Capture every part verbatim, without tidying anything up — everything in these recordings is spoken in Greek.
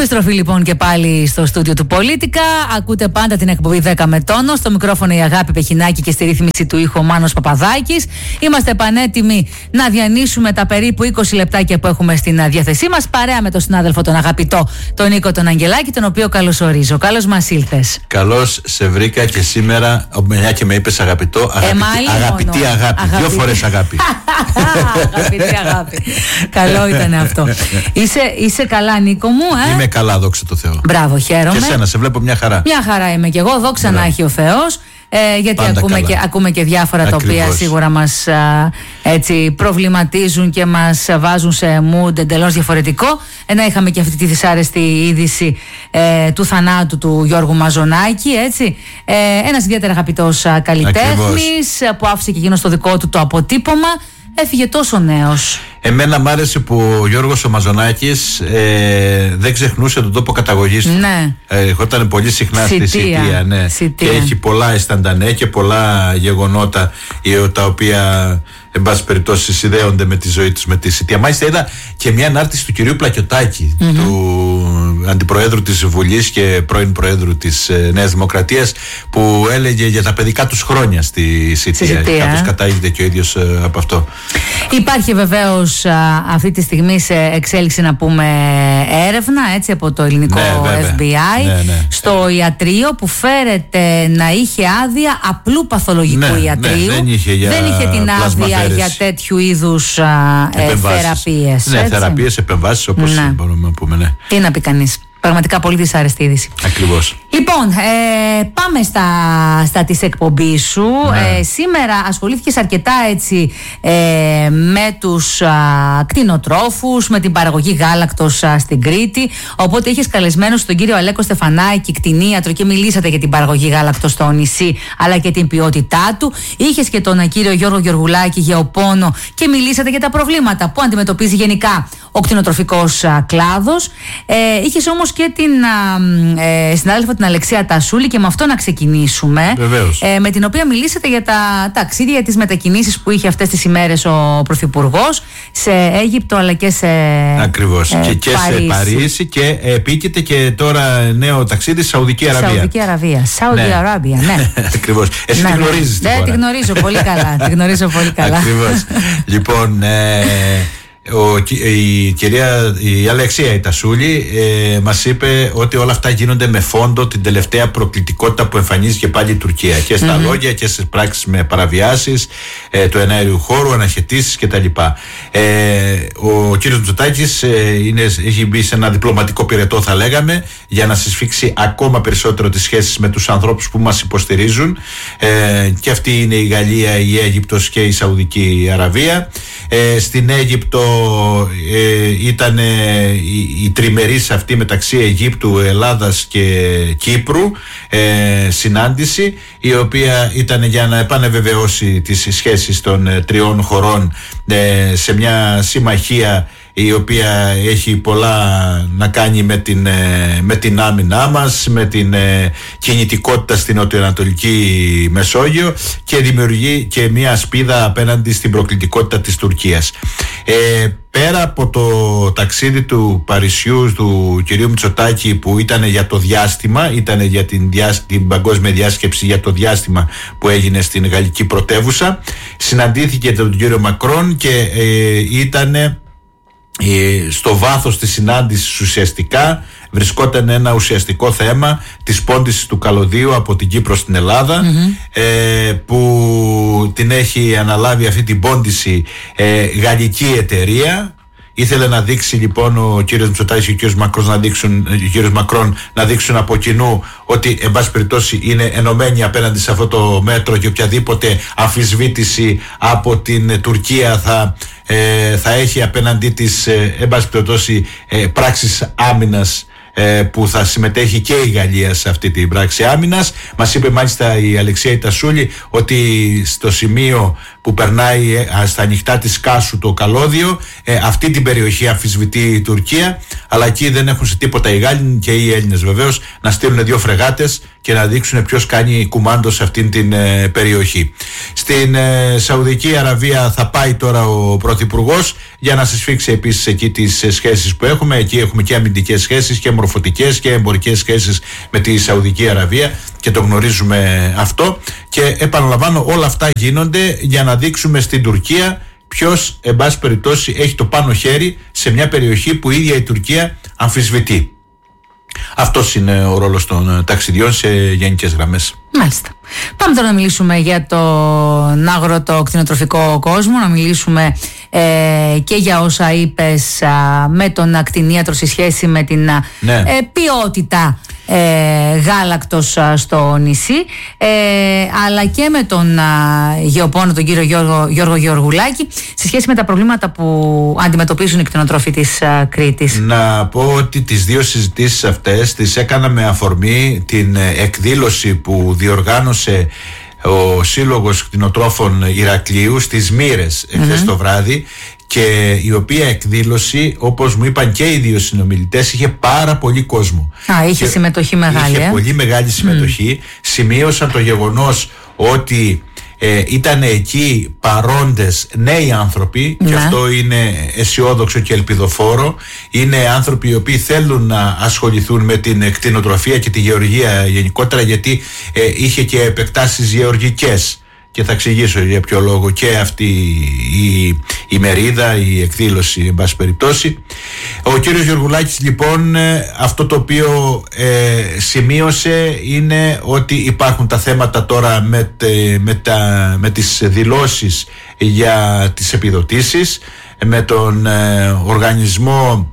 Επιστροφή λοιπόν και πάλι στο στούντιο του Πολίτικα. Ακούτε πάντα την εκπομπή δέκα με τόνο. Στο μικρόφωνο η Αγάπη Πεχινάκη και στη ρύθμιση του ήχου ο Μάνος Παπαδάκης. Είμαστε πανέτοιμοι να διανύσουμε τα περίπου είκοσι λεπτάκια που έχουμε στην διάθεσή μας, παρέα με τον συνάδελφο τον αγαπητό, τον Νίκο τον Αγγελάκη, τον οποίο καλωσορίζω. Καλώς μας ήλθες. Καλώς σε βρήκα και σήμερα, μια και με είπες αγαπητό, αγαπητή, ε, αγαπητή αγάπη. αγάπη. Δύο φορές αγάπη. Αγαπητή αγάπη. Καλό ήταν αυτό. Είσαι, είσαι καλά, Νίκο μου, ε? Είμαι καλά, δόξα τω Θεώ. Μπράβο, χαίρομαι. Και εσένα, σε βλέπω μια χαρά. Μια χαρά είμαι κι εγώ, δόξα να έχει ο Θεός. Ε, γιατί ακούμε και, ακούμε και διάφορα Ακριβώς. τα οποία σίγουρα μας α, έτσι, προβληματίζουν και μας βάζουν σε mood εντελώς διαφορετικό. Ενώ είχαμε και αυτή τη δυσάρεστη είδηση ε, του θανάτου του Γιώργου Μαζονάκη, έτσι. Ε, ένας ιδιαίτερα αγαπητός καλλιτέχνης που άφησε και εκείνο στο δικό του το αποτύπωμα. Έφυγε τόσο νέος. Εμένα μ' άρεσε που ο Γιώργος ο Μαζονάκης ε, δεν ξεχνούσε τον τόπο καταγωγής του. Ναι. Ε, ερχόταν πολύ συχνά Σιτία. στη Σιτία, ναι. Σιτία. Και έχει πολλά αισθαντανέ και πολλά γεγονότα τα οποία, εν πάση περιπτώσει, συνδέονται με τη ζωή τους με τη Σιτία. Μάλιστα είδα και μια ανάρτηση του κυρίου Πλακιωτάκη, mm-hmm. του Αντιπροέδρου της Βουλής και πρώην Προέδρου της ε, Νέας Δημοκρατίας, που έλεγε για τα παιδικά τους χρόνια στη Σιτία. Στη Σιτία. Κάπως κατάγεται και ο ίδιος ε, από αυτό. Υπάρχει βεβαίως α, αυτή τη στιγμή σε εξέλιξη, να πούμε, έρευνα, έτσι, από το ελληνικό ναι, εφ μπι άι, ναι, ναι. στο ιατρείο που φέρεται να είχε άδεια απλού παθολογικού ναι, ιατρίου. Ναι, δεν, είχε για δεν είχε την άδεια για τέτοιου είδους α, ε, θεραπείες. Ναι, θεραπείες, επεμβάσεις, όπως ναι. μπορούμε να πούμε. Ναι. Τι να πει κανείς. Πραγματικά πολύ δυσάρεστη είδηση. Ακριβώς. Λοιπόν, ε, πάμε στα, στα της εκπομπής σου. Ναι. Ε, σήμερα ασχολήθηκες αρκετά, έτσι, ε, με τους α, κτηνοτρόφους, με την παραγωγή γάλακτος α, στην Κρήτη. Οπότε είχες καλεσμένος τον κύριο Αλέκο Στεφανάκη, κτηνίατρο, και μιλήσατε για την παραγωγή γάλακτος στο νησί, αλλά και την ποιότητά του. Είχες και τον κύριο Γιώργο Γεωργουλάκη, γεωπόνο, και μιλήσατε για τα προβλήματα που αντιμετωπίζει γενικά ο κτηνοτροφικός α, κλάδος. Ε, είχες όμως και την ε, συνάδελφο την Αλεξία Τασούλη, και με αυτό να ξεκινήσουμε. Βεβαίως. Ε, με την οποία μιλήσατε για τα ταξίδια, τις μετακινήσεις που είχε αυτές τις ημέρες ο Πρωθυπουργός σε Αίγυπτο, αλλά και σε Ακριβώς. Ε, και, και Παρίσι. σε Παρίσι, και επίκειται και τώρα νέο ταξίδι στη Σαουδική Αραβία. Σαουδική Αραβία. Σαουδική ναι. Αραβία, ναι. Ακριβώς. Εσύ ναι, τη γνωρίζεις ναι. τη χώρα. Ναι, τη γνωρίζω πολύ καλά. Τη γνωρίζω πολύ καλά. Ακριβώς. Λοιπόν, ε, Ο, η κυρία η Αλεξία η Τασούλη ε, μας είπε ότι όλα αυτά γίνονται με φόντο την τελευταία προκλητικότητα που εμφανίζει και πάλι η Τουρκία, και στα mm-hmm. λόγια και στις πράξεις, με παραβιάσεις ε, του εναέριου χώρου, αναχαιτήσεις κτλ. Ε, ο κύριος Μητσοτάκης ε, είναι, έχει μπει σε ένα διπλωματικό πυρετό, θα λέγαμε, για να συσφίξει ακόμα περισσότερο τις σχέσεις με τους ανθρώπους που μας υποστηρίζουν, ε, και αυτή είναι η Γαλλία, η Αίγυπτος και η Σαουδική Αραβία. Ε, στην Αίγυπτο ε, ήταν ε, η, η τριμερής αυτή μεταξύ Αιγύπτου, Ελλάδας και Κύπρου ε, συνάντηση, η οποία ήταν για να επανεβεβαιώσει τις σχέσεις των ε, τριών χωρών ε, σε μια συμμαχία η οποία έχει πολλά να κάνει με την, με την άμυνά μας, με την ε, κινητικότητα στην νοτιοανατολική Μεσόγειο, και δημιουργεί και μια ασπίδα απέναντι στην προκλητικότητα της Τουρκίας. Ε, πέρα από το ταξίδι του Παρισιού του κυρίου Μητσοτάκη, που ήταν για το διάστημα, ήταν για την, διά, την παγκόσμια διάσκεψη για το διάστημα που έγινε στην γαλλική πρωτεύουσα, συναντήθηκε τον κύριο Μακρόν και ε, ήταν στο βάθος της συνάντησης ουσιαστικά βρισκόταν ένα ουσιαστικό θέμα της πώντησης του καλωδίου από την Κύπρο στην Ελλάδα, mm-hmm. ε, που την έχει αναλάβει αυτή την πώντηση ε, γαλλική εταιρεία. Ήθελε να δείξει λοιπόν ο κύριος Μητσοτάκης και ο κύριος Μακρόν να δείξουν, ο κύριος Μακρόν να δείξουν από κοινού ότι εν πάση περιπτώσει είναι ενωμένοι απέναντι σε αυτό το μέτρο, και οποιαδήποτε αμφισβήτηση από την Τουρκία θα, ε, θα έχει απέναντί της ε, εν πάση περιπτώσει ε, πράξεις άμυνας, που θα συμμετέχει και η Γαλλία σε αυτή την πράξη άμυνας. Μας είπε μάλιστα η Αλεξία Τασούλη ότι στο σημείο που περνάει στα ανοιχτά της Κάσου το καλώδιο, αυτή την περιοχή αμφισβητεί η Τουρκία, αλλά εκεί δεν έχουν σε τίποτα οι Γάλλοι και οι Έλληνες βεβαίως να στείλουν δύο φρεγάτες και να δείξουν ποιος κάνει κουμάντο σε αυτήν την ε, περιοχή. Στην ε, Σαουδική Αραβία θα πάει τώρα ο Πρωθυπουργός για να συσφίξει επίσης εκεί τις ε, σχέσεις που έχουμε. Εκεί έχουμε και αμυντικές σχέσεις και μορφωτικές και εμπορικές σχέσεις με τη Σαουδική Αραβία και το γνωρίζουμε αυτό. Και επαναλαμβάνω, όλα αυτά γίνονται για να δείξουμε στην Τουρκία ποιος, εν πάση περιπτώσει, έχει το πάνω χέρι σε μια περιοχή που η ίδια η Τουρκία αμφισβητεί. Αυτός είναι ο ρόλος των ταξιδιών σε γενικές γραμμές. Μάλιστα. Πάμε τώρα να μιλήσουμε για τον αγροτοκτηνοτροφικό κόσμο, να μιλήσουμε ε, και για όσα είπες α, με τον ακτινίατρο σε σχέση με την ναι. ε, ποιότητα ε, γάλακτος α, στο νησί, ε, αλλά και με τον α, γεωπόνο, τον κύριο Γιώργο, Γιώργο Γεωργουλάκη, σε σχέση με τα προβλήματα που αντιμετωπίζουν οι κτηνοτρόφοι της α, Κρήτης. Να πω ότι τις δύο συζητήσεις αυτές τις έκανα με αφορμή την εκδήλωση που διοργάνωσε ο Σύλλογος Κτηνοτρόφων Ηρακλείου στις Μοίρες mm-hmm. χθες το βράδυ, και η οποία εκδήλωση, όπως μου είπαν και οι δύο συνομιλητές, είχε πάρα πολύ κόσμο. Α, είχε και συμμετοχή μεγάλη. Είχε ε? πολύ μεγάλη συμμετοχή. Mm. Σημείωσαν το γεγονός ότι Ε, ήταν εκεί παρόντες νέοι άνθρωποι, ναι. και αυτό είναι αισιόδοξο και ελπιδοφόρο. Είναι άνθρωποι οι οποίοι θέλουν να ασχοληθούν με την κτηνοτροφία και τη γεωργία γενικότερα, γιατί ε, είχε και επεκτάσεις γεωργικές. Και θα εξηγήσω για ποιο λόγο και αυτή η, η μερίδα, η εκδήλωση, εν πάση περιπτώσει. Ο κύριος Γεωργουλάκης, λοιπόν, αυτό το οποίο ε, σημείωσε είναι ότι υπάρχουν τα θέματα τώρα με, τε, με, τα, με τις δηλώσεις για τις επιδοτήσεις, με τον ε, οργανισμό,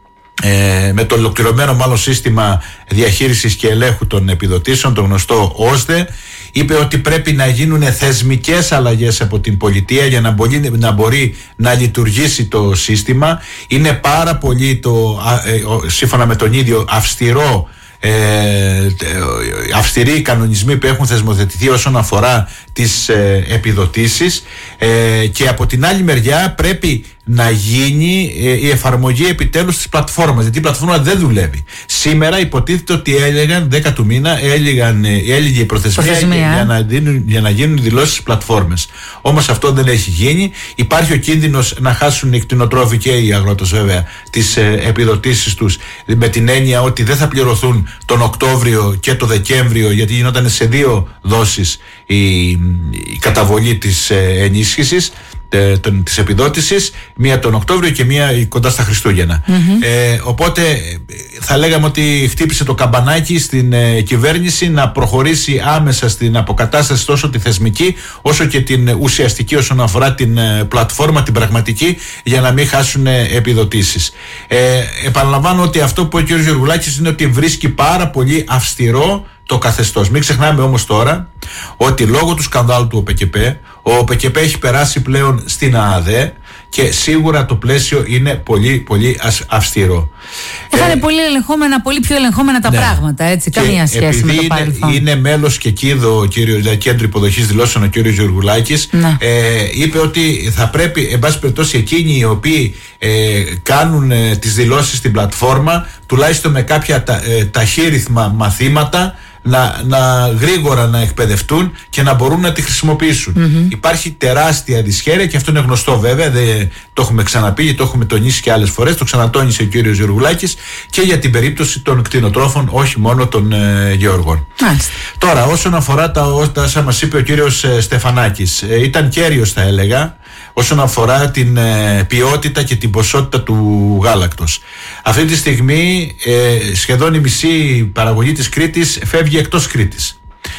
Ε, με το ολοκληρωμένο μάλλον σύστημα διαχείρισης και ελέγχου των επιδοτήσεων, το γνωστό ΟΣΔΕ. Είπε ότι πρέπει να γίνουν θεσμικές αλλαγές από την πολιτεία για να μπορεί να, μπορεί να λειτουργήσει το σύστημα. Είναι πάρα πολύ, το, ε, σύμφωνα με τον ίδιο, αυστηρό Ε, αυστηροί κανονισμοί που έχουν θεσμοθετηθεί όσον αφορά τις ε, επιδοτήσεις, ε, και από την άλλη μεριά πρέπει να γίνει ε, η εφαρμογή επιτέλους της πλατφόρμας, γιατί η πλατφόρμα δεν δουλεύει. Σήμερα υποτίθεται ότι έλεγαν δέκα του μήνα έλεγαν, έλεγε η προθεσμία, προθεσμία. Για, να δίνουν, για να γίνουν δηλώσεις στις πλατφόρμες. Όμως αυτό δεν έχει γίνει. Υπάρχει ο κίνδυνος να χάσουν οι κτηνοτρόφοι και οι αγρότες βέβαια τις ε, επιδοτήσεις τους, με την έννοια ότι δεν θα πληρωθούν τον Οκτώβριο και τον Δεκέμβριο, γιατί γινόταν σε δύο δόσεις η, η καταβολή της ε, ενίσχυσης, ε, τον, της επιδότησης, μία τον Οκτώβριο και μία κοντά στα Χριστούγεννα. Mm-hmm. Ε, οπότε θα λέγαμε ότι χτύπησε το καμπανάκι στην ε, κυβέρνηση να προχωρήσει άμεσα στην αποκατάσταση τόσο τη θεσμική όσο και την ουσιαστική όσον αφορά την ε, πλατφόρμα, την πραγματική, για να μην χάσουν ε, επιδοτήσεις. Ε, επαναλαμβάνω ότι αυτό που είπε ο κ. Γεωργουλάκης είναι ότι βρίσκει πάρα πολύ αυστηρό το καθεστώς. Μην ξεχνάμε όμως τώρα ότι λόγω του σκανδάλου του ΟΠΕΚΕΠ, ο ΟΠΕΚΕΠ έχει περάσει πλέον στην ΑΑΔΕ και σίγουρα το πλαίσιο είναι πολύ πολύ αυστηρό. Θα ε, είναι πολύ ελεγχόμενα, πολύ πιο ελεγχόμενα τα ναι. πράγματα, έτσι, και καμία σχέση με το είναι, παρελθόν. Είναι μέλος και κίδο, ο κύριος, δηλαδή κέντρο υποδοχής δηλώσεων, ο κύριος Γεωργουλάκης, ναι. ε, είπε ότι θα πρέπει, εν πάση περιπτώσει, εκείνοι οι οποίοι ε, κάνουν ε, τις δηλώσεις στην πλατφόρμα, τουλάχιστον με κάποια τα, ε, ταχύρυθμα μαθήματα, Να, να γρήγορα να εκπαιδευτούν και να μπορούν να τη χρησιμοποιήσουν. Mm-hmm. Υπάρχει τεράστια δυσχέρεια και αυτό είναι γνωστό βέβαια, δεν το έχουμε ξαναπεί, το έχουμε τονίσει και άλλες φορές, το ξανατόνισε ο κύριος Γεωργουλάκης και για την περίπτωση των κτηνοτρόφων, όχι μόνο των ε, γεωργών. Mm-hmm. Τώρα, όσον αφορά τα όσα μας είπε ο κύριος ε, Στεφανάκης, ε, ήταν κέριος θα έλεγα όσον αφορά την ε, ποιότητα και την ποσότητα του γάλακτος. Αυτή τη στιγμή ε, σχεδόν η μισή παραγωγή της Κρήτης φεύγει εκτός Κρήτης.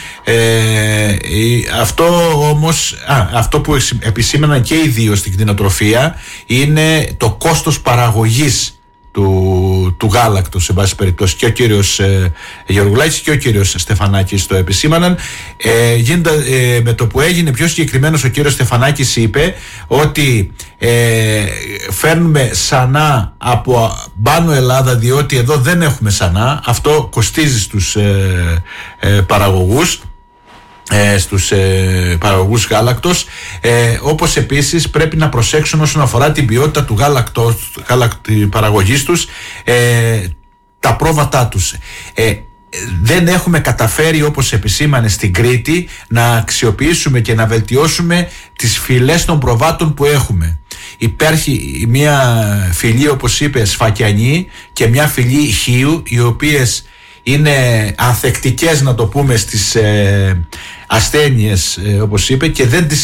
Ε, αυτό όμως, α, αυτό που επισήμαναν και οι δύο στην κτηνοτροφία είναι το κόστος παραγωγής του, του γάλακτος, σε βάση περιπτώσει. Και ο κύριος ε, Γεωργουλάκης και ο κύριος Στεφανάκης το επισήμαναν. Ε, γίνοντα, ε, με το που έγινε πιο συγκεκριμένος, ο κύριος Στεφανάκης είπε ότι ε, φέρνουμε σανά από πάνω Ελλάδα, διότι εδώ δεν έχουμε σανά. Αυτό κοστίζει στους ε, ε, παραγωγούς. ε, στους ε, παραγωγούς γάλακτος, ε, όπως επίσης πρέπει να προσέξουν όσον αφορά την ποιότητα του γάλακτος, γάλακτη παραγωγής τους, ε, τα πρόβατά τους. Ε, δεν έχουμε καταφέρει, όπως επισήμανε στην Κρήτη, να αξιοποιήσουμε και να βελτιώσουμε τις φυλές των προβάτων που έχουμε. Υπάρχει μια φυλή, όπως είπε, σφακιανή και μια φυλή χίου, οι οποίες είναι ανθεκτικές, να το πούμε, στις ε, ασθένειες, ε, όπως είπε, και δεν τις